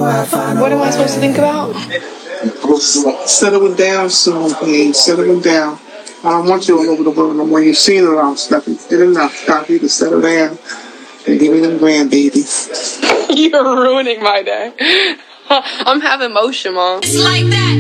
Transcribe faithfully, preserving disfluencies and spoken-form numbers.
What am I supposed to think about? Settling down soon, please. Settling down. I don't want you all over the world no more. You've seen it all, Stephanie. Did enough. Stop you to settle down and give me them grandbabies. You're ruining my day. I'm having motion, Mom. It's like that.